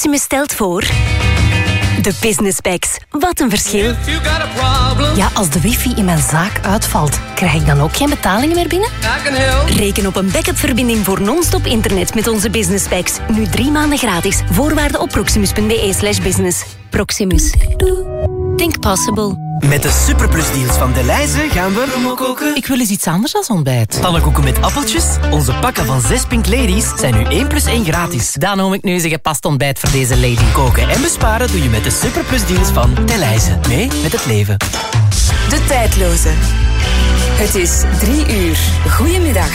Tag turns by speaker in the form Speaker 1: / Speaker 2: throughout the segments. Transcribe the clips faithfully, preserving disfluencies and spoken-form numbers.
Speaker 1: Proximus stelt voor... De Business Packs. Wat een verschil.
Speaker 2: Ja, als de wifi in mijn zaak uitvalt, krijg ik dan ook geen betalingen meer binnen?
Speaker 1: Reken op een backup-verbinding voor non-stop internet met onze Business Packs. Nu drie maanden gratis. Voorwaarden op proximus.be slash business. Proximus. Think possible.
Speaker 3: Met de Superplus-deals van Delhaize gaan we...
Speaker 2: koken. Ik wil eens iets anders dan ontbijt.
Speaker 3: Pannenkoeken met appeltjes? Onze pakken van zes Pink Ladies zijn nu één plus één gratis.
Speaker 2: Dan noem ik nu eens een gepast ontbijt voor deze lady.
Speaker 3: Koken en besparen doe je met de Superplus-deals van Delhaize. Mee met het leven.
Speaker 4: De tijdloze. Het is drie uur. Goedemiddag.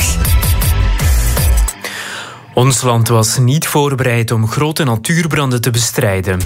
Speaker 5: Ons land was niet voorbereid om grote natuurbranden te bestrijden.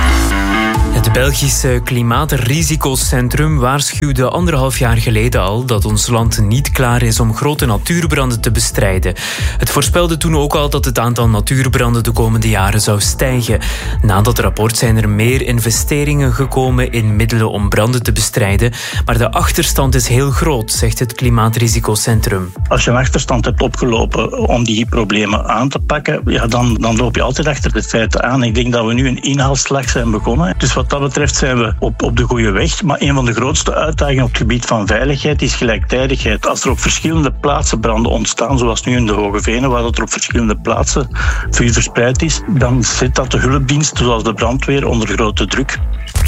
Speaker 5: Het Belgische Klimaatrisico's-centrum waarschuwde anderhalf jaar geleden al dat ons land niet klaar is om grote natuurbranden te bestrijden. Het voorspelde toen ook al dat het aantal natuurbranden de komende jaren zou stijgen. Na dat rapport zijn er meer investeringen gekomen in middelen om branden te bestrijden, maar de achterstand is heel groot, zegt het Klimaatrisico's-centrum.
Speaker 6: Als je een achterstand hebt opgelopen om die problemen aan te pakken, ja, dan, dan loop je altijd achter de feiten aan. Ik denk dat we nu een inhaalslag zijn begonnen. Dus wat dat betreft zijn we op, op de goede weg. Maar een van de grootste uitdagingen op het gebied van veiligheid is gelijktijdigheid. Als er op verschillende plaatsen branden ontstaan, zoals nu in de Hoge Venen, waar dat er op verschillende plaatsen vuur verspreid is, dan zet dat de hulpdiensten, zoals de brandweer, onder grote druk.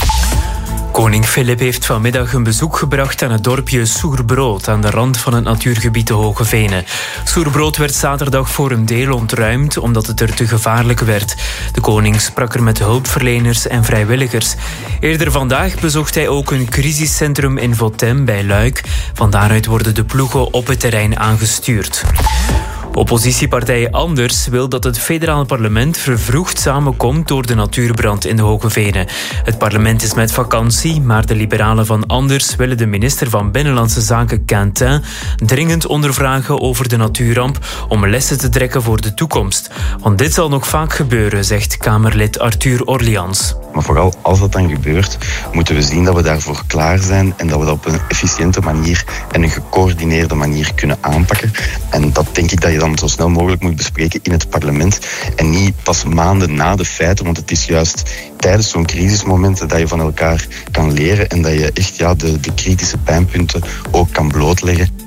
Speaker 5: Koning Filip heeft vanmiddag een bezoek gebracht aan het dorpje Soerbrood aan de rand van het natuurgebied de Hoge Venen. Soerbrood werd zaterdag voor een deel ontruimd omdat het er te gevaarlijk werd. De koning sprak er met hulpverleners en vrijwilligers. Eerder vandaag bezocht hij ook een crisiscentrum in Votem bij Luik. Van daaruit worden de ploegen op het terrein aangestuurd. Oppositiepartij Anders wil dat het federale parlement vervroegd samenkomt door de natuurbrand in de Hoge Venen. Het parlement is met vakantie, maar de liberalen van Anders willen de minister van Binnenlandse Zaken Quentin dringend ondervragen over de natuurramp om lessen te trekken voor de toekomst. Want dit zal nog vaak gebeuren, zegt Kamerlid Arthur Orleans.
Speaker 7: Maar vooral als dat dan gebeurt, moeten we zien dat we daarvoor klaar zijn en dat we dat op een efficiënte manier en een gecoördineerde manier kunnen aanpakken. En dat denk ik dat je dan zo snel mogelijk moet bespreken in het parlement en niet pas maanden na de feiten, want het is juist tijdens zo'n crisismomenten dat je van elkaar kan leren en dat je echt ja, de, de kritische pijnpunten ook kan blootleggen.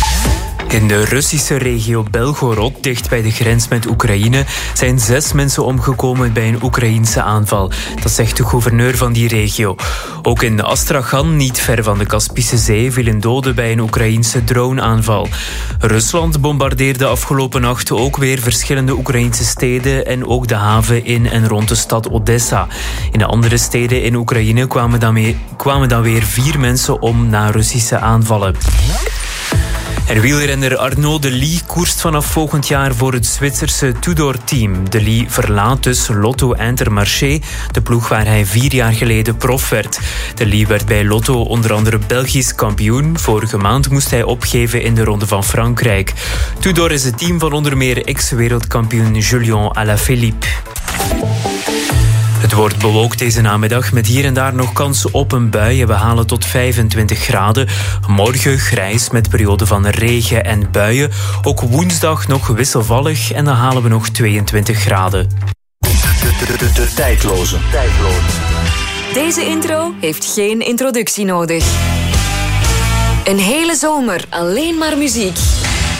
Speaker 5: In de Russische regio Belgorod, dicht bij de grens met Oekraïne, zijn zes mensen omgekomen bij een Oekraïense aanval. Dat zegt de gouverneur van die regio. Ook in Astrachan, niet ver van de Kaspische Zee, vielen doden bij een Oekraïense droneaanval. Rusland bombardeerde afgelopen nacht ook weer verschillende Oekraïnse steden en ook de haven in en rond de stad Odessa. In de andere steden in Oekraïne kwamen dan, mee, kwamen dan weer vier mensen om na Russische aanvallen. En wielrenner Arnaud Delis koerst vanaf volgend jaar voor het Zwitserse Tudor-team. Delis verlaat dus Lotto Intermarché, de ploeg waar hij vier jaar geleden prof werd. Delis werd bij Lotto onder andere Belgisch kampioen. Vorige maand moest hij opgeven in de Ronde van Frankrijk. Tudor is het team van onder meer ex-wereldkampioen Julien Alaphilippe. Het wordt bewolkt deze namiddag met hier en daar nog kans op een bui. We halen tot vijfentwintig graden. Morgen grijs met perioden van regen en buien. Ook woensdag nog wisselvallig en dan halen we nog tweeëntwintig graden.
Speaker 8: De, de, de, de, de tijdloze. tijdloze.
Speaker 4: Deze intro heeft geen introductie nodig. Een hele zomer alleen maar muziek.